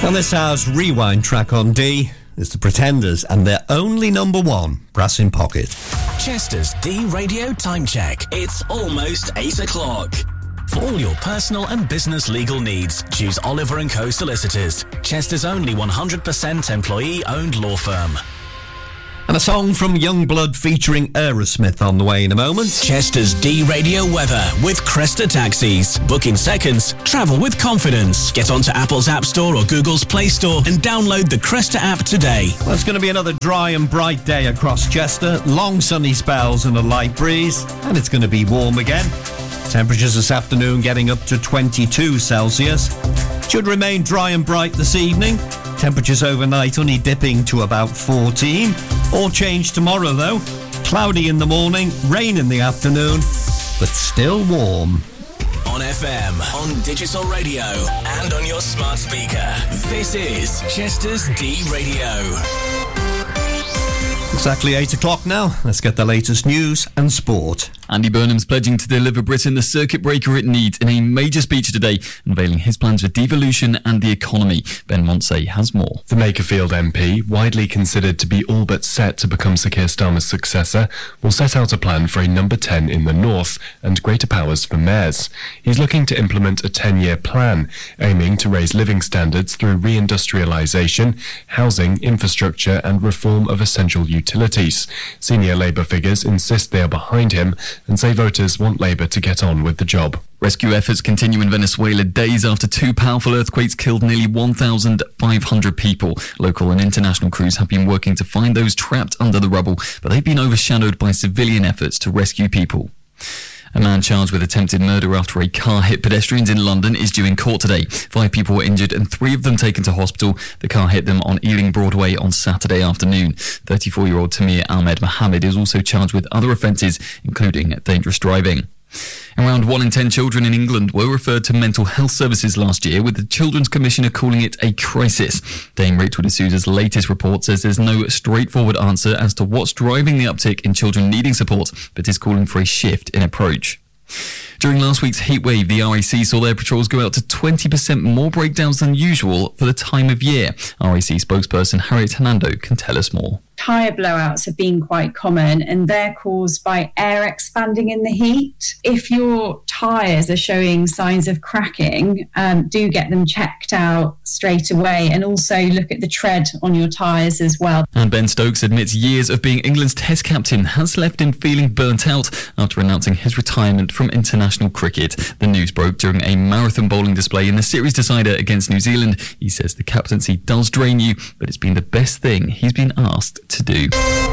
On this hour's rewind track on D is The Pretenders and their only number one, Brass in Pocket. Chester's D Radio Time Check. It's almost 8 o'clock. For all your personal and business legal needs, choose Oliver & Co Solicitors, Chester's only 100% employee-owned law firm. And a song from Youngblood featuring Aerosmith on the way in a moment. Chester's D Radio weather with Cresta Taxis. Book in seconds, travel with confidence. Get onto Apple's App Store or Google's Play Store and download the Cresta app today. Well, it's going to be another dry and bright day across Chester. Long sunny spells and a light breeze. And it's going to be warm again. Temperatures this afternoon getting up to 22 Celsius. Should remain dry and bright this evening. Temperatures overnight only dipping to about 14. All change tomorrow though. Cloudy in the morning, rain in the afternoon, but still warm. On FM, on digital radio, and on your smart speaker. This is Chester's D Radio. Exactly 8 o'clock now. Let's get the latest news and sport. Andy Burnham's pledging to deliver Britain the circuit breaker it needs in a major speech today, unveiling his plans for devolution and the economy. Ben Monsey has more. The Makerfield MP, widely considered to be all but set to become Sir Keir Starmer's successor, will set out a plan for a number 10 in the north and greater powers for mayors. He's looking to implement a 10-year plan, aiming to raise living standards through reindustrialisation, housing, infrastructure and reform of essential utilities. Senior Labour figures insist they are behind him and say voters want Labour to get on with the job. Rescue efforts continue in Venezuela days after two powerful earthquakes killed nearly 1,500 people. Local and international crews have been working to find those trapped under the rubble, but they've been overshadowed by civilian efforts to rescue people. A man charged with attempted murder after a car hit pedestrians in London is due in court today. 5 people were injured and 3 of them taken to hospital. The car hit them on Ealing Broadway on Saturday afternoon. 34-year-old Tamir Ahmed Mohammed is also charged with other offences, including dangerous driving. Around 1 in 10 children in England were referred to mental health services last year, with the Children's Commissioner calling it a crisis. Dame Rachel D'Souza's latest report says there's no straightforward answer as to what's driving the uptick in children needing support, but is calling for a shift in approach. During last week's heatwave, the RAC saw their patrols go out to 20% more breakdowns than usual for the time of year. RAC spokesperson Harriet Hernando can tell us more. Tyre blowouts have been quite common and they're caused by air expanding in the heat. If your tyres are showing signs of cracking, do get them checked out straight away and also look at the tread on your tyres as well. And Ben Stokes admits years of being England's Test captain has left him feeling burnt out after announcing his retirement from international cricket. The news broke during a marathon bowling display in the series decider against New Zealand. He says the captaincy does drain you, but it's been the best thing he's been asked to do.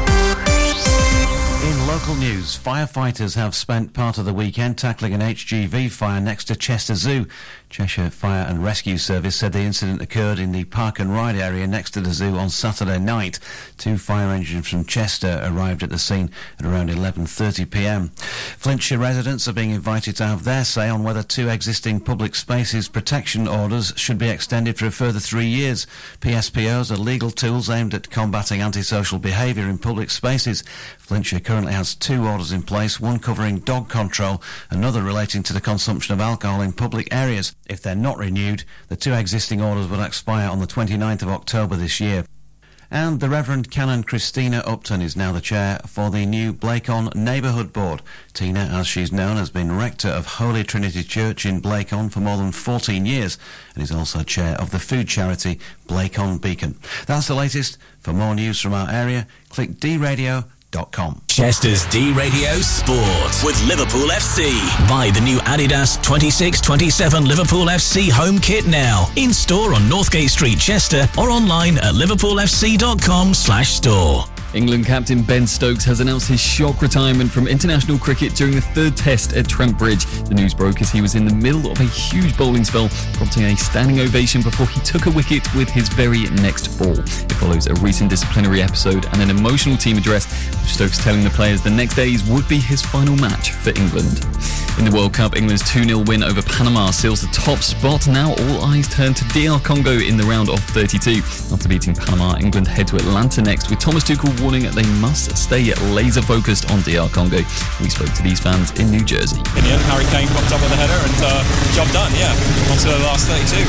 In local news, firefighters have spent part of the weekend tackling an HGV fire next to Chester Zoo. Cheshire Fire and Rescue Service said the incident occurred in the Park and Ride area next to the zoo on Saturday night. 2 fire engines from Chester arrived at the scene at around 11:30pm. Flintshire residents are being invited to have their say on whether 2 existing public spaces protection orders should be extended for a further 3 years. PSPOs are legal tools aimed at combating antisocial behaviour in public spaces. Flintshire currently has 2 orders in place, one covering dog control, another relating to the consumption of alcohol in public areas. If they're not renewed, the 2 existing orders will expire on the 29th of October this year. And the Reverend Canon Christina Upton is now the chair for the new Blacon Neighbourhood Board. Tina, as she's known, has been rector of Holy Trinity Church in Blacon for more than 14 years and is also chair of the food charity Blacon Beacon. That's the latest. For more news from our area, click dradio.com. Chester's D Radio Sport with Liverpool FC. Buy the new Adidas 26-27 Liverpool FC home kit now. In store on Northgate Street, Chester, or online at liverpoolfc.com/store. England captain Ben Stokes has announced his shock retirement from international cricket during the 3rd test at Trent Bridge. The news broke as he was in the middle of a huge bowling spell, prompting a standing ovation before he took a wicket with his very next ball. It follows a recent disciplinary episode and an emotional team address, with Stokes telling the players the next days would be his final match for England. In the World Cup, England's 2-0 win over Panama seals the top spot. Now all eyes turn to DR Congo in the round of 32. After beating Panama, England head to Atlanta next, with Thomas Tuchel warning they must stay laser focused on DR Congo. We spoke to these fans in New Jersey. In the end, Harry Kane popped up with a header and job done, on to the last 32.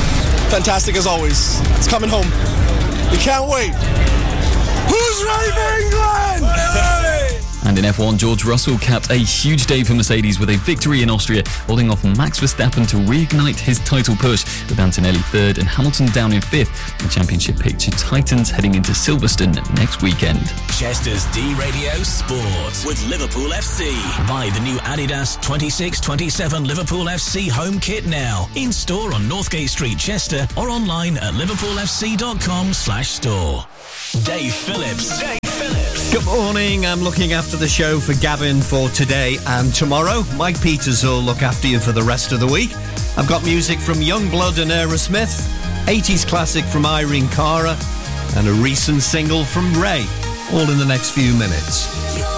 fantastic as always. It's coming home. We can't wait. Who's ready for England? And in F1, George Russell capped a huge day for Mercedes with a victory in Austria, holding off Max Verstappen to reignite his title push, with Antonelli third and Hamilton down in fifth. The championship picture tightens heading into Silverstone next weekend. Chester's D-Radio Sport with Liverpool FC. Buy the new Adidas 26-27 Liverpool FC home kit now. In store on Northgate Street, Chester, or online at liverpoolfc.com/store. Dave Phillips. Good morning. I'm looking after the show for Gavin for today and tomorrow. Mike Peters will look after you for the rest of the week. I've got music from Youngblood and Aerosmith, 80s classic from Irene Cara, and a recent single from Ray, all in the next few minutes.